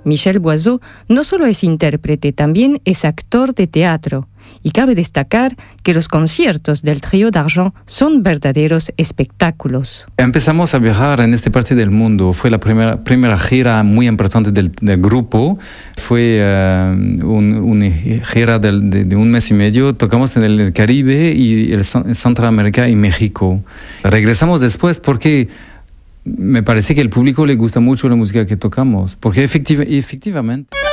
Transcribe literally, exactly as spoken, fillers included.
Michel Boiseau no solo es intérprete, también es actor de teatro. Y cabe destacar que los conciertos del Trío d'Argent son verdaderos espectáculos. Empezamos a viajar en esta parte del mundo. Fue la primera, primera gira muy importante del, del grupo. Fue uh, un, una gira del, de, de un mes y medio. Tocamos en el Caribe y el Centroamérica y México. Regresamos después porque me parece que al público le gusta mucho la música que tocamos. Porque efectiva, efectivamente...